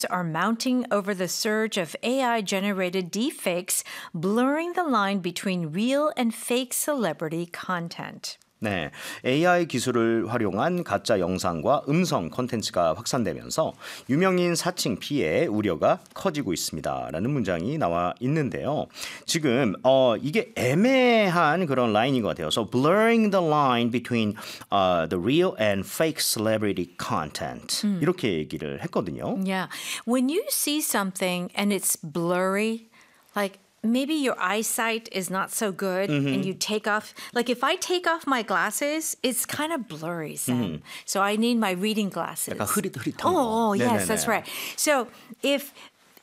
are mounting over the surge of AI-generated deepfakes, blurring the line between real and fake celebrity content. 네, AI 기술을 활용한 가짜 영상과 음성 콘텐츠가 확산되면서 유명인 사칭 피해 우려가 커지고 있습니다라는 문장이 나와 있는데요. 지금 이게 애매한 그런 라인인 것 같아요. So blurring the line between the real and fake celebrity content 이렇게 얘기를 했거든요. Yeah. When you see something and it's blurry, like maybe your eyesight is not so good and you take off, like if I take off my glasses, it's kind of blurry, Sam. So I need my reading glasses. 약간 흐릿흐릿한 Oh, 거. yes, 네네네. that's right. So if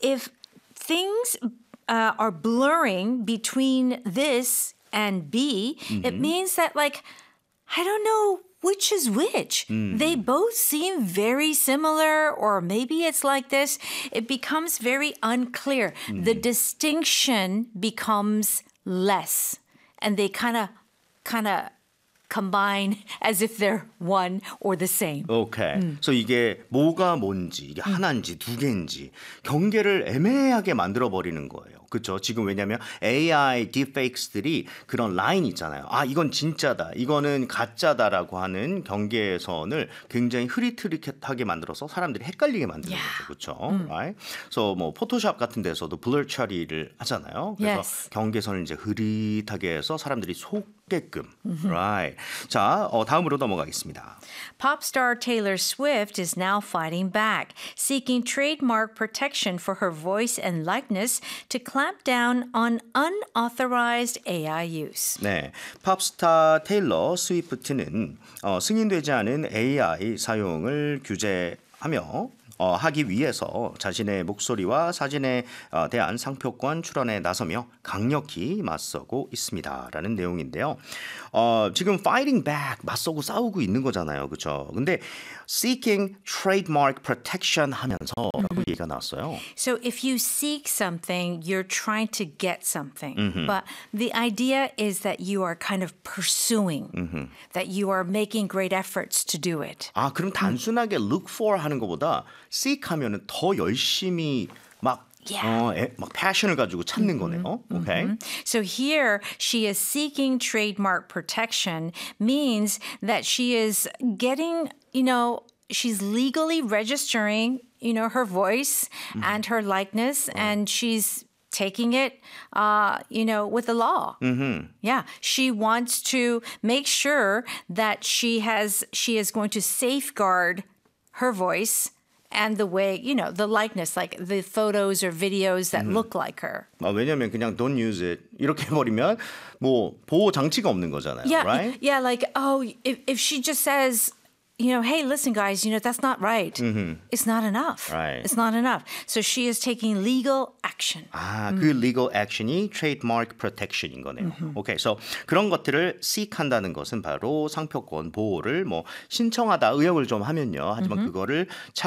things are blurring between this and B, it means that like, I don't know which is which. They both seem very similar, or maybe it's like this. It becomes very unclear. The distinction becomes less, and they kind of combine as if they're one or the same. 오케이. 그래서 이게 뭐가 뭔지, 이게 하나인지 두 개인지 경계를 애매하게 만들어 버리는 거예요. 그렇죠? 지금 왜냐하면 AI 딥페이크스들이 그런 라인 있잖아요. 아, 이건 진짜다, 이거는 가짜다라고 하는 경계선을 굉장히 흐릿흐릿하게 만들어서 사람들이 헷갈리게 만드는 거죠. 그렇죠? Right? 그래서 뭐 포토샵 같은 데서도 블러 처리를 하잖아요. 그래서 Yes. 경계선을 이제 흐릿하게 해서 사람들이 속게끔. Right. 자, 다음으로 넘어가겠습니다. Pop star Taylor Swift is now fighting back, seeking trademark protection for her voice and likeness to clamp down on unauthorized AI use. 네, 팝스타 테일러 스위프트는 승인되지 않은 AI 사용을 규제하며 하기 위해서 자신의 목소리와 사진에 대한 상표권 출원에 나서며 강력히 맞서고 있습니다라는 내용인데요. 지금 fighting back, 맞서고 싸우고 있는 거잖아요. 그렇죠? 근데 seeking trademark protection 하면서라고 얘기가 나왔어요. So if you seek something, you're trying to get something. But the idea is that you are kind of pursuing, that you are making great efforts to do it. 아, 그럼 단순하게 look for 하는 것보다 seek 하면은 더 열심히 막 막 패션을 가지고 찾는 거네요. 오케이. So here, she is seeking trademark protection means that she is getting, she's legally registering, her voice and her likeness, and she's taking it, with the law. Yeah, she wants to make sure that she is going to safeguard her voice and the way, the likeness, like the photos or videos that look like her. 왜냐면 그냥 don't use it 이렇게 해버리면 뭐 보호 장치가 없는 거잖아요. Yeah, right? yeah, like, if she just says, hey, listen, guys, that's not right. It's not enough. Right. It's not enough. So she is taking legal action. 아, 그 legal action이 trademark protection인 거네요. 오케이, so 그런 것들을 seek한다는 것은 바로 상표권 보호를 뭐 신청하다, 의역을 좀 하면요. 하지만 그거를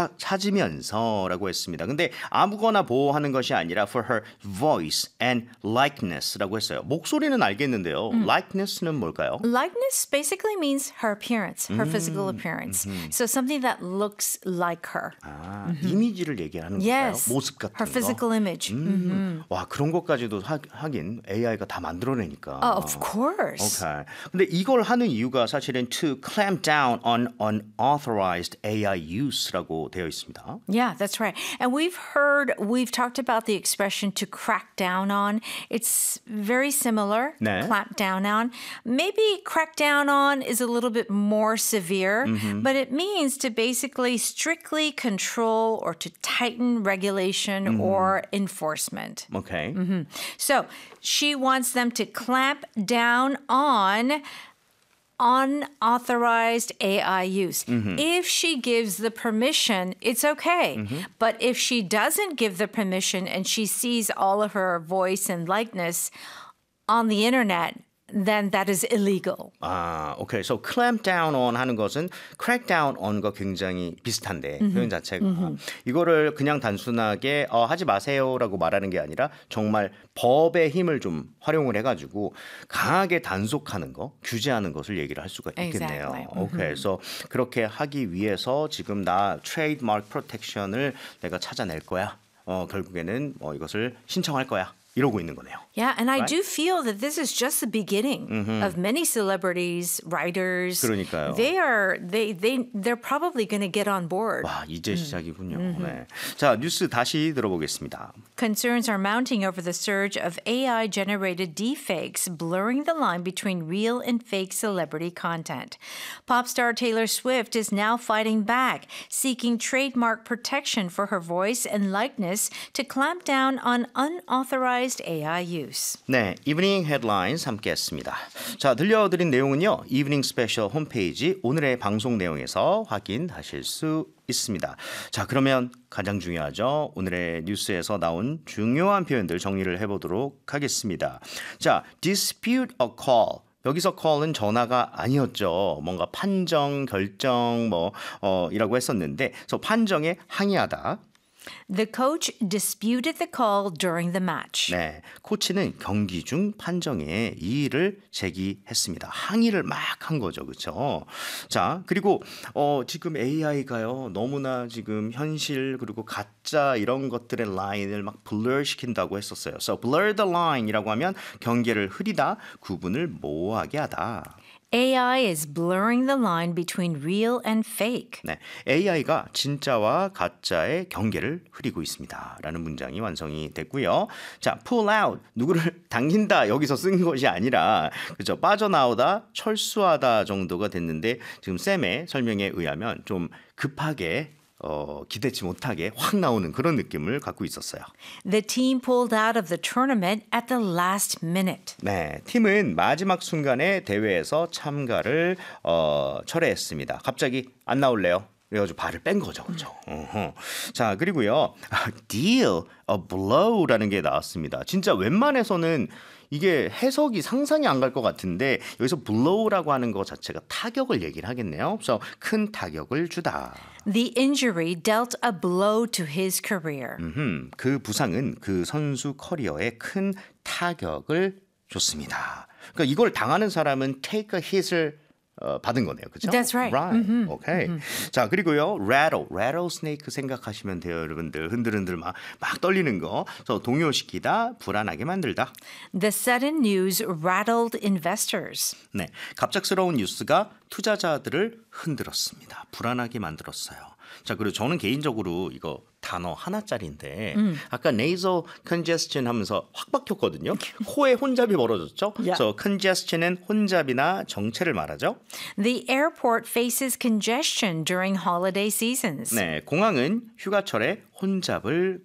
찾으면서라고 했습니다. 근데 아무거나 보호하는 것이 아니라 for her voice and likeness라고 했어요. 목소리는 알겠는데요. likeness는 뭘까요? Likeness basically means her appearance, her physical appearance. So something that looks like her. 아, 이미지를 얘기하는 Yes, 건가요? 모습 같은 her physical image. 와, 그런 것까지도 하긴 AI가 다 만들어내니까. Of course. 오케이. 근데 이걸 하는 이유가 사실은 to clamp down on unauthorized AI use라고 되어 있습니다. Yeah, that's right. And we've talked about the expression to crack down on. It's very similar, 네. clamp down on. Maybe crack down on is a little bit more severe, but it means to basically strictly control or to tighten regulation or enforcement. 오케이. So she wants them to clamp down on unauthorized AI use. If she gives the permission, it's okay. But if she doesn't give the permission and she sees all of her voice and likeness on the internet, then that is illegal. 아, 오케이. So clamp down on 하는 것은 crack down on과 굉장히 비슷한데 표현 자체가 이거를 그냥 단순하게 하지 마세요라고 말하는 게 아니라 정말 법의 힘을 좀 활용을 해가지고 강하게 단속하는 거, 규제하는 것을 얘기를 할 수가 있겠네요. Exactly. 오케이. 그래서 그렇게 하기 위해서 지금 나 트레이드마크 프로텍션을 내가 찾아낼 거야. 결국에는 이것을 신청할 거야. 이러고 있는 거네요. Yeah, and I Right? do feel that this is just the beginning of many celebrities, writers. 그러니까요. They're probably going to get on board. 와, 이제 시작이군요. 네. 자, 뉴스 다시 들어보겠습니다. Concerns are mounting over the surge of AI-generated deepfakes, blurring the line between real and fake celebrity content. Pop star Taylor Swift is now fighting back, seeking trademark protection for her voice and likeness to clamp down on unauthorized AI use. 네, 이브닝 헤드라인스 함께했습니다. 자, 들려드린 내용은요. 이브닝 스페셜 홈페이지 오늘의 방송 내용에서 확인하실 수 있습니다. 자, 그러면 가장 중요하죠. 오늘의 뉴스에서 나온 중요한 표현들 정리를 해보도록 하겠습니다. 자, dispute a call. 여기서 call은 전화가 아니었죠. 뭔가 판정, 결정 이라고 했었는데 그래서 판정에 항의하다. The coach disputed the call during the match. 네, 코치는 경기 중 판정에 이의를 제기했습니다. 항의를 막 한 거죠, 그렇죠? 자, 그리고 지금 AI가요 너무나 지금 현실 그리고 가짜 이런 것들의 라인을 막 blur 시킨다고 했었어요. So blur the line이라고 하면 경계를 흐리다, 구분을 모호하게 하다. AI is blurring the line between real and fake. 네, AI가 진짜와 가짜의 경계를 흐리고 있습니다. 라는 문장이 완성이 됐고요. 자, pull out, 누구를 당긴다 여기서 쓴 것이 아니라 그죠 빠져나오다, 철수하다 정도가 됐는데 지금 쌤의 설명에 의하면 좀 급하게 기대치 못하게 확 나오는 그런 느낌을 갖고 있었어요. The team pulled out of the tournament at the last minute. 네, 팀은 마지막 순간에 대회에서 참가를 철회했습니다. 갑자기 안 나올래요? 그래가지고 발을 뺀 거죠, 그렇죠? 자, 그리고요, deal a blow라는 게 나왔습니다. 진짜 웬만해서는 이게 해석이 상상이 안 갈 것 같은데 여기서 blow라고 하는 것 자체가 타격을 얘기를 하겠네요. 그래서 큰 타격을 주다. The injury dealt a blow to his career. 그 부상은 그 선수 커리어에 큰 타격을 줬습니다. 그러니까 이걸 당하는 사람은 take a hit을 받은 거네요, 그렇죠? That's right. Right. 오케이. 자, 그리고요, rattlesnake 생각하시면 돼요, 여러분들. 흔들흔들 막 떨리는 거. 그래서 동요시키다, 불안하게 만들다. The sudden news rattled investors. 네, 갑작스러운 뉴스가 투자자들을 흔들었습니다. 불안하게 만들었어요. 자, 그리고 저는 개인적으로 이거 단어 하나짜리인데 아까 nasal congestion 하면서 확 박혔거든요. 코에 혼잡이 벌어졌죠. Yeah. 그래서 congestion은 혼잡이나 정체를 말하죠. The airport faces congestion during holiday seasons. 네, 공항은 휴가철에 혼잡을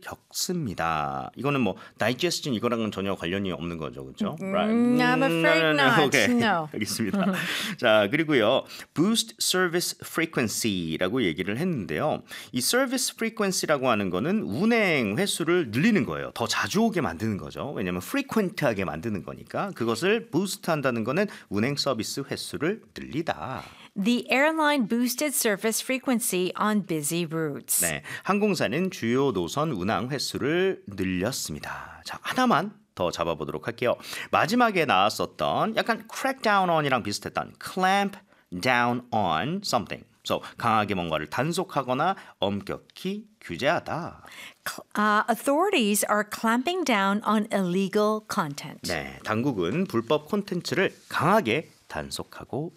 겪습니다. 이거는 뭐 digestion 이거랑은 전혀 관련이 없는 거죠, 그렇죠? Right? I'm afraid not. Okay. No. 알겠습니다. 자, 그리고요, boost service frequency라고 얘기를 했는데요. 이 service frequency라고 하는 거는 운행 횟수를 늘리는 거예요. 더 자주 오게 만드는 거죠. 왜냐하면 frequent하게 만드는 거니까 그것을 boost한다는 거는 운행 서비스 횟수를 늘리다. The airline boosted service frequency on busy routes. 네, 항공사는 주요 노선 운항 횟수를 늘렸습니다. 자, 하나만 더 잡아보도록 할게요. 마지막에 나왔었던 약간 crack down on이랑 비슷했던 clamp down on something. So, 강하게 뭔가를 단속하거나 엄격히 규제하다. Authorities are clamping down on illegal content. 네, 당국은 불법 콘텐츠를 강하게 단속하고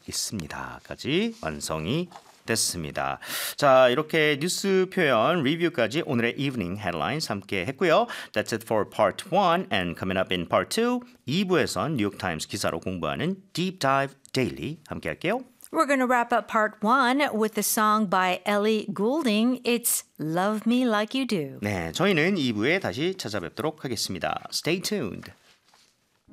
있습니다.까지 완성이 됐습니다. 자, 이렇게 뉴스 표현 리뷰까지 오늘의 Evening Headlines 함께 했고요. That's it for part 1 and coming up in part 2, 2부에선 뉴욕타임스 기사로 공부하는 Deep Dive Daily 함께 할게요. We're going to wrap up part 1 with the song by Ellie Goulding. It's Love Me Like You Do. 네, 저희는 2부에 다시 찾아뵙도록 하겠습니다. Stay tuned.